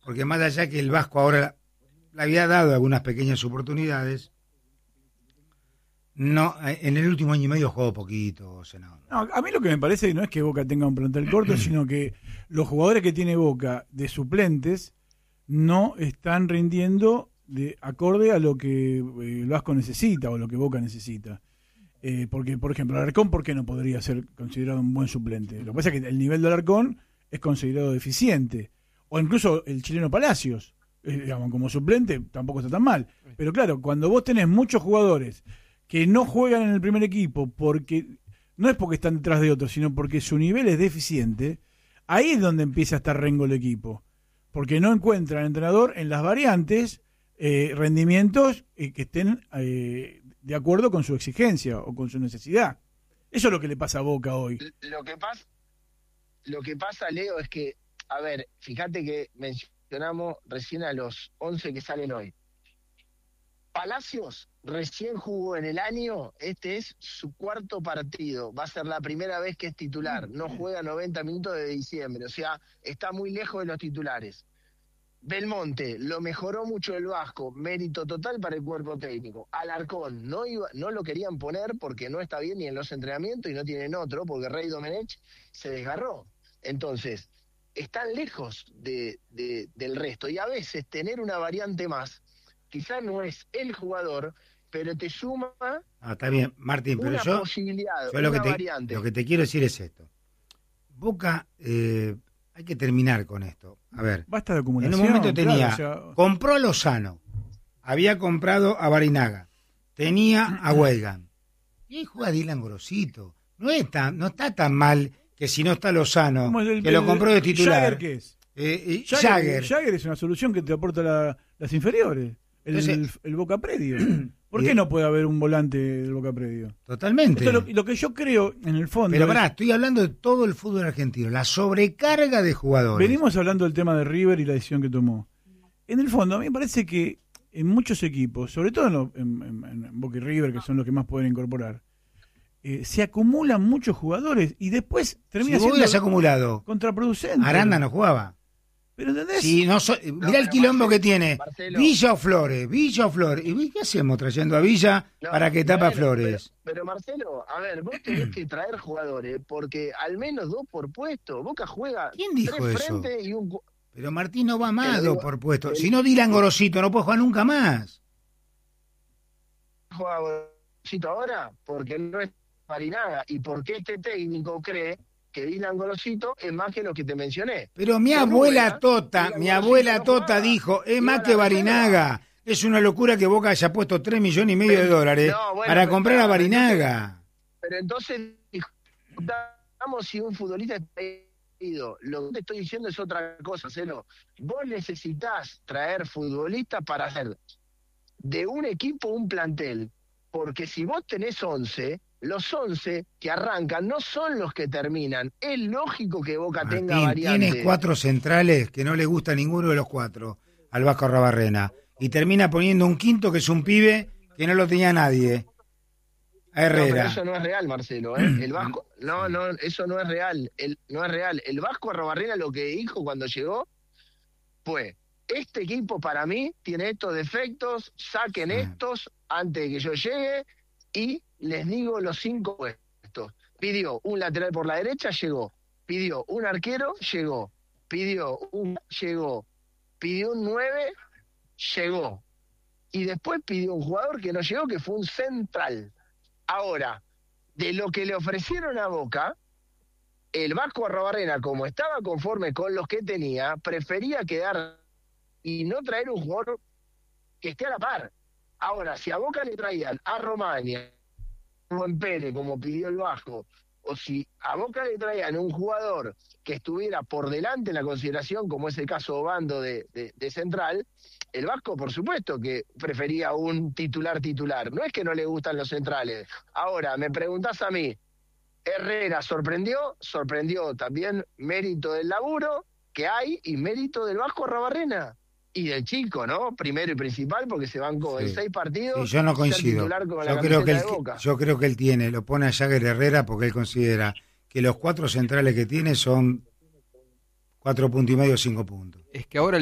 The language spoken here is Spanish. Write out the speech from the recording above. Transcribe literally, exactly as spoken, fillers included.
porque más allá que el Vasco ahora le había dado algunas pequeñas oportunidades, no, en el último año y medio jugó poquito, senador. No, a mí lo que me parece no es que Boca tenga un plantel corto, sino que los jugadores que tiene Boca de suplentes no están rindiendo de acorde a lo que eh, el Vasco necesita o lo que Boca necesita. Eh, porque, por ejemplo, Alarcón, ¿por qué no podría ser considerado un buen suplente? Lo que pasa es que el nivel de Alarcón es considerado deficiente. O incluso el chileno Palacios, eh, digamos, como suplente tampoco está tan mal. Pero claro, cuando vos tenés muchos jugadores que no juegan en el primer equipo porque no es porque están detrás de otros, sino porque su nivel es deficiente, ahí es donde empieza a estar rengo el equipo. Porque no encuentra el entrenador en las variantes eh, rendimientos eh, que estén eh, de acuerdo con su exigencia o con su necesidad. Eso es lo que le pasa a Boca hoy. Lo que pasa, lo que pasa, Leo, es que, a ver, fíjate que mencionamos recién a los once que salen hoy. Palacios recién jugó en el año, este es su cuarto partido, va a ser la primera vez que es titular, no juega noventa minutos de diciembre, o sea, está muy lejos de los titulares. Belmonte, lo mejoró mucho el Vasco, mérito total para el cuerpo técnico. Alarcón, no iba, no lo querían poner porque no está bien ni en los entrenamientos y no tienen otro, porque Rey Domenech se desgarró. Entonces, están lejos de, de, del resto, y a veces tener una variante más, quizás no es el jugador, pero te suma ah, está bien, Martín, pero una yo, posibilidad, yo lo, una que te, variante. lo que te quiero decir es esto. Boca, eh, hay que terminar con esto. A ver, basta de acumulación. En un momento tenía, claro, o sea... compró a Lozano, había comprado a Barinaga, tenía a Weigand, y ahí juega Dylan Gorosito. No, es tan, no está tan mal que si no está Lozano, el, que lo compró de titular. ¿Jagger qué es? Eh, Jagger, Jagger. Jagger es una solución que te aporta la, las inferiores. El, Entonces, el, el Boca Predio. ¿Por qué no puede haber un volante del Boca Predio? Totalmente. Esto es lo, lo que yo creo, en el fondo... Pero pará, es, estoy hablando de todo el fútbol argentino, la sobrecarga de jugadores. Venimos hablando del tema de River y la decisión que tomó. En el fondo, a mí me parece que en muchos equipos, sobre todo en, lo, en, en, en Boca y River, que son los que más pueden incorporar, eh, se acumulan muchos jugadores y después termina si siendo se ha acumulado contraproducente. Aranda no jugaba. ¿Pero entendés? Si no so, no, mirá el quilombo Marcelo, que tiene Marcelo. Villa o Flores, Villa o Flores. ¿Y qué hacemos trayendo a Villa No, para que tapa bueno, Flores? Pero, pero Marcelo, a ver, vos tenés que traer jugadores porque al menos dos por puesto. Boca juega ¿Quién dijo tres eso? frentes y un... Pero Martín no va más digo, dos por puesto. el, Si no, Dylan Gorosito no puede jugar nunca más. ¿Juega Gorosito ahora? Porque no es Barinaga. ¿Y porque este técnico cree que Dylan Gorosito es más que lo que te mencioné? Pero mi Con abuela Rubén, Tota, Dylan mi Gorosito abuela no Tota jugaba. dijo, es Iba más a que la Barinaga. Es una locura que Boca haya puesto tres millones y medio de dólares No, bueno, para pero, comprar a Barinaga. Pero entonces, discutamos si un futbolista está ido. Lo que te estoy diciendo es otra cosa, Celo. Vos necesitás traer futbolistas para hacer de un equipo un plantel. Porque si vos tenés once, los once que arrancan no son los que terminan. Es lógico que Boca Martín, tenga variantes. tienes cuatro centrales que no le gusta a ninguno de los cuatro al Vasco Arrobarrena. Y termina poniendo un quinto que es un pibe que no lo tenía nadie. A Herrera. No, pero eso no es real, Marcelo, ¿eh? El Vasco, no, no, eso no es real. El, no es real. El Vasco Arrobarrena lo que dijo cuando llegó fue: este equipo para mí tiene estos defectos, saquen sí. estos antes de que yo llegue y les digo los cinco puestos. Pidió un lateral por la derecha, llegó. Pidió un arquero, llegó. Pidió un, llegó. Pidió un nueve, llegó. Y después pidió un jugador que no llegó, que fue un central. Ahora, de lo que le ofrecieron a Boca, el Vasco Arrobarrena, como estaba conforme con los que tenía, prefería quedar y no traer un jugador que esté a la par. Ahora, si a Boca le traían a Romagna, o en Pérez, como pidió el Vasco, o si a Boca le traían un jugador que estuviera por delante en la consideración, como es el caso Obando de, de, de Central, el Vasco, por supuesto, que prefería un titular titular. No es que no le gustan los centrales. Ahora, me preguntás a mí, Herrera sorprendió, sorprendió también mérito del laburo que hay y mérito del Vasco Arrobarrena. Y del chico, ¿no? Primero y principal, porque se bancó sí. en seis partidos. Sí, yo no coincido. Yo creo, que él, yo creo que él tiene, lo pone a Jagger Herrera porque él considera que los cuatro centrales que tiene son cuatro puntos y medio, cinco puntos. Es que ahora el